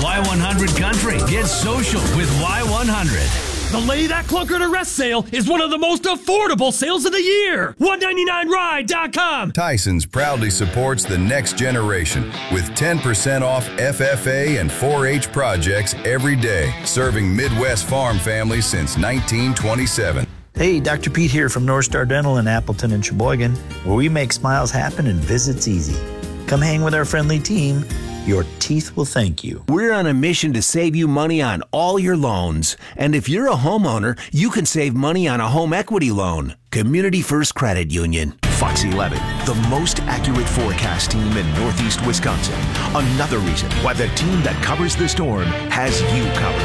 Y100 Country. Get social with Y100. The Lay That Clunker to Rest sale is one of the most affordable sales of the year. $199ride.com. Tyson's proudly supports the next generation with 10% off FFA and 4-H projects every day, serving Midwest farm families since 1927. Hey, Dr. Pete here from North Star Dental in Appleton and Sheboygan, where we make smiles happen and visits easy. Come hang with our friendly team. Your teeth will thank you. We're on a mission to save you money on all your loans. And if you're a homeowner, you can save money on a home equity loan. Community First Credit Union. Fox 11, the most accurate forecast team in Northeast Wisconsin. Another reason why the team that covers the storm has you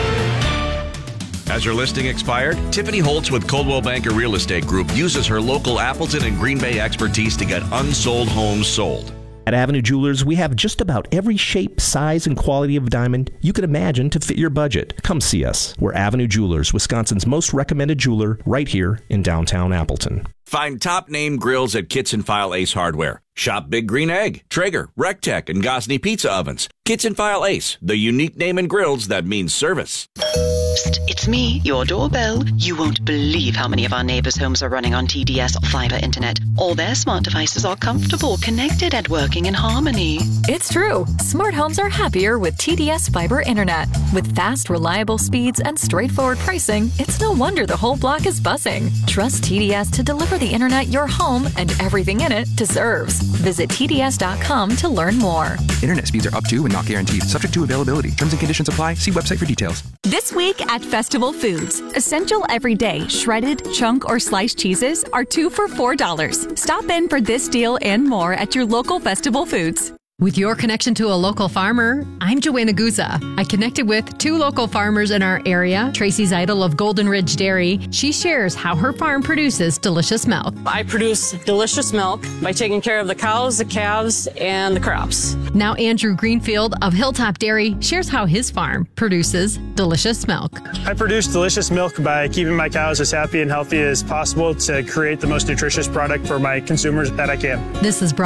covered. Has her listing expired? Tiffany Holtz with Coldwell Banker Real Estate Group uses her local Appleton and Green Bay expertise to get unsold homes sold. At Avenue Jewelers, we have just about every shape, size, and quality of diamond you can imagine to fit your budget. Come see us. We're Avenue Jewelers, Wisconsin's most recommended jeweler, right here in downtown Appleton. Find top name grills at Kits and File Ace Hardware. Shop Big Green Egg, Traeger, Rectech, and Gosney Pizza Ovens. Kits and File Ace, the unique name in grills that means service. Psst, it's me, your doorbell. You won't believe how many of our neighbors' homes are running on TDS fiber internet. All their smart devices are comfortable, connected, and working in harmony. It's true. Smart homes are happier with TDS fiber internet. With fast, reliable speeds and straightforward pricing, it's no wonder the whole block is buzzing. Trust TDS to deliver the internet your home and everything in it deserves. Visit TDS.com to learn more. Internet speeds are up to and not guaranteed. Subject to availability. Terms and conditions apply. See website for details. This week at Festival Foods, essential everyday shredded, chunk, or sliced cheeses are 2 for $4. Stop in for this deal and more at your local Festival Foods. With your connection to a local farmer, I'm Joanna Guza. I connected with 2 local farmers in our area. Tracy Zeidel of Golden Ridge Dairy. She shares how her farm produces delicious milk. I produce delicious milk by taking care of the cows, the calves, and the crops. Now Andrew Greenfield of Hilltop Dairy shares how his farm produces delicious milk. I produce delicious milk by keeping my cows as happy and healthy as possible to create the most nutritious product for my consumers that I can. This is